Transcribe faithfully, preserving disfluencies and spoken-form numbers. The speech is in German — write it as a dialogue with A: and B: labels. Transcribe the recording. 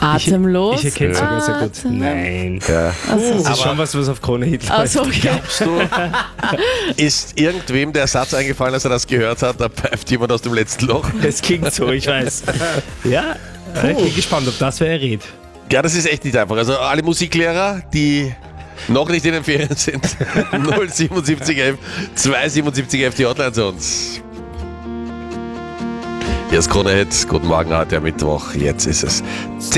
A: Atemlos.
B: Ich, ich erkenne es sogar sehr gut.
A: Atemlos.
B: Nein.
C: Ja.
B: Das ist schon was, was auf Krone-Hit läuft.
A: Also, okay.
C: Glaubst du, ist irgendwem der Satz eingefallen, als er das gehört hat, da pfeift jemand aus dem letzten Loch?
B: Es klingt so, ich weiß. Ja, ich bin gespannt, ob das wer errät.
C: Ja, das ist echt nicht einfach. Also alle Musiklehrer, die noch nicht in den Ferien sind, null siebenundsiebzig elf zwei siebenundsiebzig elf die Hotline zu uns. Hier ist Krone Hit. Guten Morgen, heute am Mittwoch. Jetzt ist es